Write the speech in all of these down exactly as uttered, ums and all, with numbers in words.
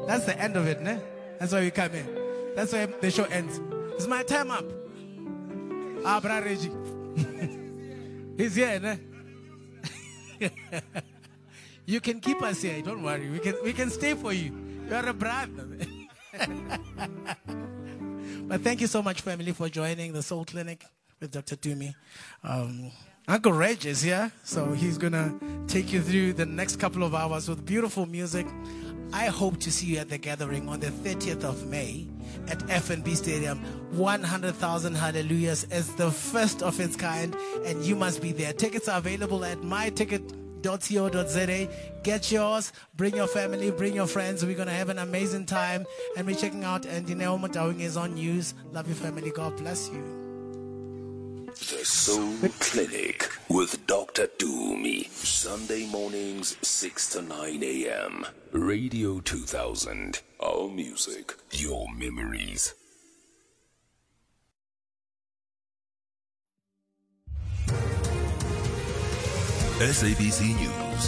That's the end of it, ne? That's why we come in. That's why the show ends. It's my time up. Ah, Bra Reggie. He's here, ne? You can keep us here. Don't worry. We can we can stay for you. You are a brother. But thank you so much, family, for joining the Soul Clinic with Doctor Dumi. Um, Uncle Reg is here, so he's going to take you through the next couple of hours with beautiful music. I hope to see you at the gathering on the thirtieth of May at F N B Stadium. one hundred thousand hallelujahs is the first of its kind, and you must be there. Tickets are available at my ticket dot co dot za. Get yours, bring your family, bring your friends. We're going to have an amazing time, and we're checking out Ndineo Motawing is on news. Love you, family. God bless you. The Soul Clinic with Doctor Dumi. Sunday mornings, six to nine a.m. Radio two thousand. Our music, your memories. S A B C News.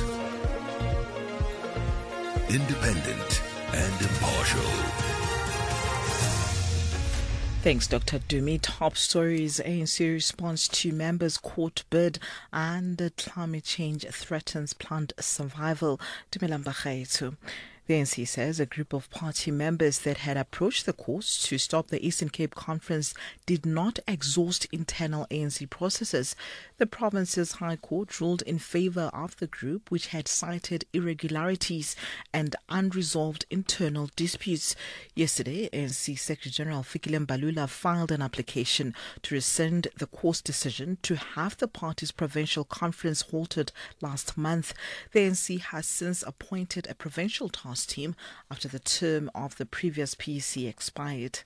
Independent and impartial. Thanks, Doctor Dumi. Top stories: A N C response to members' court bid, and climate change threatens plant survival. Dumelang Bagaetso. The A N C says a group of party members that had approached the courts to stop the Eastern Cape Conference did not exhaust internal A N C processes. The province's High Court ruled in favour of the group, which had cited irregularities and unresolved internal disputes. Yesterday, A N C Secretary-General Fikile Mbalula filed an application to rescind the court's decision to have the party's provincial conference halted last month. The A N C has since appointed a provincial task team after the term of the previous P C expired.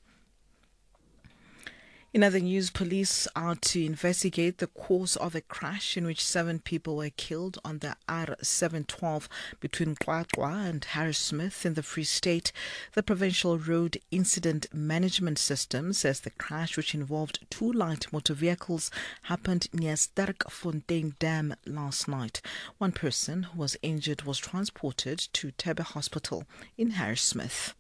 In other news, police are to investigate the cause of a crash in which seven people were killed on the R seven twelve between Qwaqwa and Harrismith in the Free State. The Provincial Road Incident Management System says the crash, which involved two light motor vehicles, happened near Sterkfontein Dam last night. One person who was injured was transported to Tebe Hospital in Harrismith.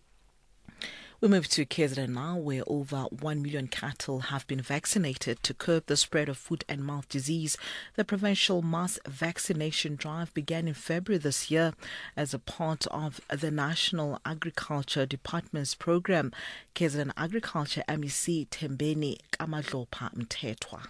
We move to K Z N now, where over one million cattle have been vaccinated to curb the spread of foot and mouth disease. The provincial mass vaccination drive began in February this year as a part of the National Agriculture Department's program. K Z N Agriculture M E C Tembeni Kamadlopa Mthethwa.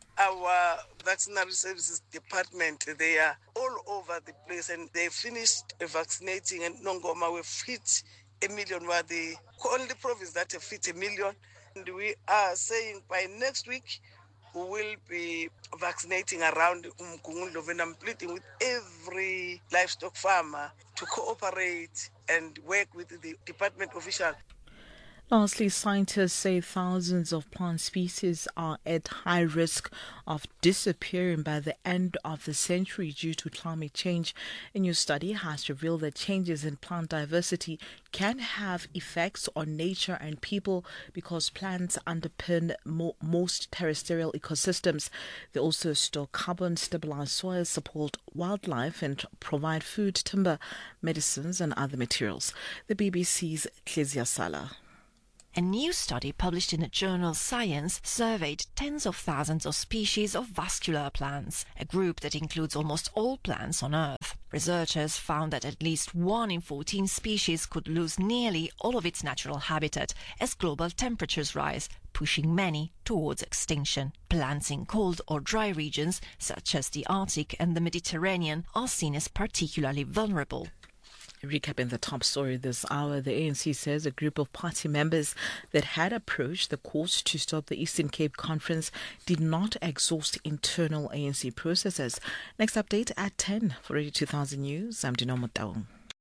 Our vaccinary services department, they are all over the place, and they finished vaccinating, and Nongoma will fit a million. Were the only province that fit a million, and we are saying by next week we will be vaccinating around Umgungulo, and I'm pleading with every livestock farmer to cooperate and work with the department officials. Lastly, scientists say thousands of plant species are at high risk of disappearing by the end of the century due to climate change. A new study has revealed that changes in plant diversity can have effects on nature and people because plants underpin mo- most terrestrial ecosystems. They also store carbon, stabilize soil, support wildlife, and provide food, timber, medicines, and other materials. The B B C's Kezia Sala. A new study published in the journal Science surveyed tens of thousands of species of vascular plants, a group that includes almost all plants on Earth. Researchers found that at least one in fourteen species could lose nearly all of its natural habitat as global temperatures rise, pushing many towards extinction. Plants in cold or dry regions, such as the Arctic and the Mediterranean, are seen as particularly vulnerable. Recapping the top story this hour, the A N C says a group of party members that had approached the courts to stop the Eastern Cape Conference did not exhaust internal A N C processes. Next update at ten for Radio two thousand News. I'm Dino Motawong.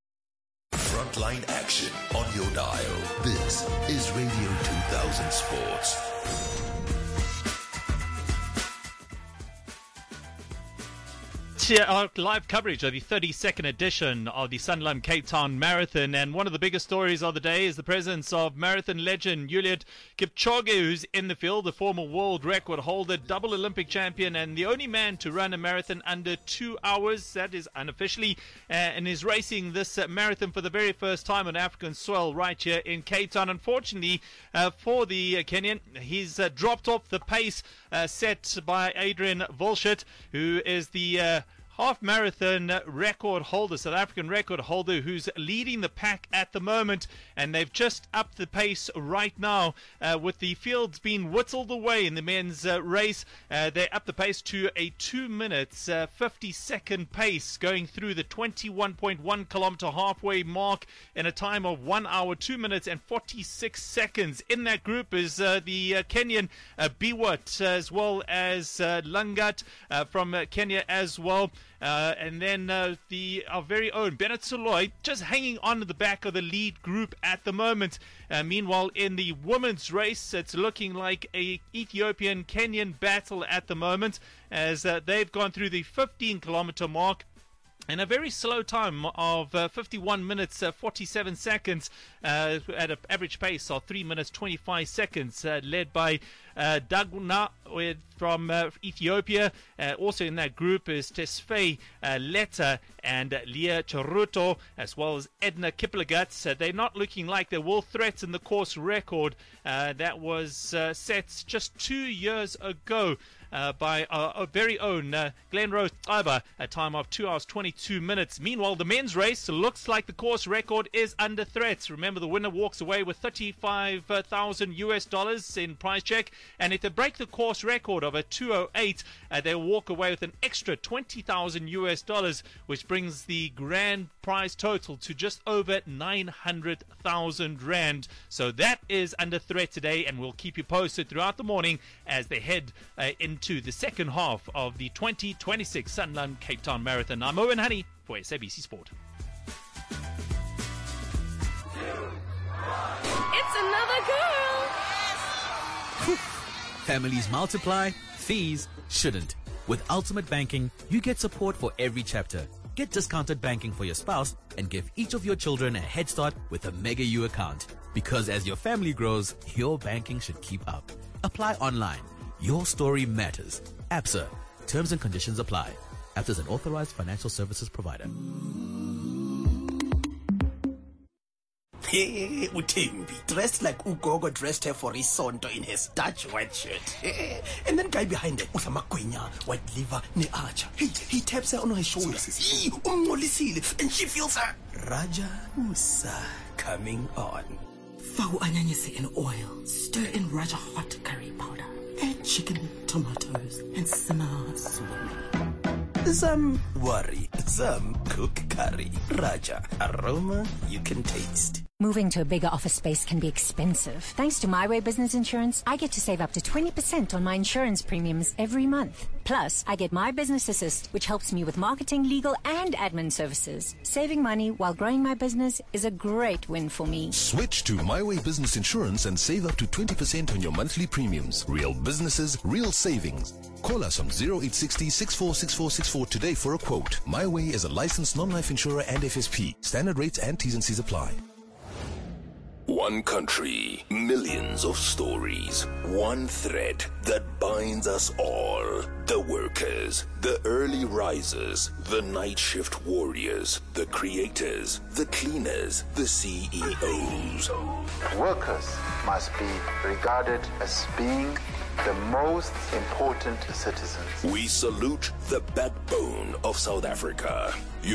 Frontline action on your dial. This is Radio two thousand Sports. to our live coverage of the thirty-second edition of the Sanlam Cape Town Marathon, and one of the biggest stories of the day is the presence of marathon legend Eliud Kipchoge, who's in the field, the former world record holder, double Olympic champion, and the only man to run a marathon under two hours. That is unofficially, uh, and is racing this uh, marathon for the very first time on African soil right here in Cape Town. Unfortunately uh, for the uh, Kenyan, he's uh, dropped off the pace uh, set by Adrian Volschert, who is the uh, half marathon record holder, South African record holder, who's leading the pack at the moment, and they've just upped the pace right now uh, with the fields being whittled away in the men's uh, race. Uh, they upped the pace to a two minutes uh, fifty second pace, going through the twenty-one point one kilometer halfway mark in a time of one hour two minutes and forty-six seconds. In that group is uh, the uh, Kenyan uh, Biwat, as well as uh, Langat uh, from uh, Kenya as well. Uh, and then uh, the our very own Bennett Soloy just hanging on to the back of the lead group at the moment. Uh, meanwhile, in the women's race, it's looking like a Ethiopian-Kenyan battle at the moment, as uh, they've gone through the fifteen kilometer mark in a very slow time of uh, fifty-one minutes uh, forty-seven seconds, uh, at an average pace of three minutes twenty-five seconds, uh, led by uh, Daguna with, from uh, Ethiopia. Uh, also in that group is Tesfaye uh, Letta and uh, Leah Charuto, as well as Edna Kiplagat. Uh, they're not looking like they will threaten the course record uh, that was uh, set just two years ago Uh, by our, our very own uh, Glenn Rose Aba, a time of two hours twenty-two minutes. Meanwhile, the men's race looks like the course record is under threat. Remember, the winner walks away with thirty-five thousand U S dollars in prize check, and if they break the course record of a two oh eight, uh, they'll walk away with an extra twenty thousand U S dollars, which brings the grand prize total to just over nine hundred thousand rand. So that is under threat today, and we'll keep you posted throughout the morning as they head uh, in to the second half of the twenty twenty-six Sanlam Cape Town Marathon. I'm Owen Honey for S A B C Sport. It's another girl! Families multiply, fees shouldn't. With Ultimate Banking, you get support for every chapter. Get discounted banking for your spouse and give each of your children a head start with a Mega U account. Because as your family grows, your banking should keep up. Apply online. Your story matters. ABSA. Terms and conditions apply. ABSA is an authorized financial services provider. Hey, Utimbi, dressed like Ugogo dressed her for Isonto in his Dutch white shirt. Hey, and then guy behind her, Utamakwenya, white liver, ne archer. Hey, he taps her on her shoulder. Hey, and she feels her. Raja Musa coming on. Fau anyanyese in oil. Stir in Raja hot curry powder. Add chicken, tomatoes, and simmer slowly. Some worry, some cook curry. Raja, aroma you can taste. Moving to a bigger office space can be expensive. Thanks to My Way Business Insurance, I get to save up to twenty percent on my insurance premiums every month. Plus, I get My Business Assist, which helps me with marketing, legal, and admin services. Saving money while growing my business is a great win for me. Switch to My Way Business Insurance and save up to twenty percent on your monthly premiums. Real businesses, real savings. Call us on zero eight six zero, six four six four six four today for a quote. My Way is a licensed non-life insurer and F S P. Standard rates and T's and C's apply. One country, millions of stories, one thread that binds us all. The workers, the early risers, the night shift warriors, the creators, the cleaners, the C E Os. Workers must be regarded as being the most important citizens. We salute the backbone of South Africa.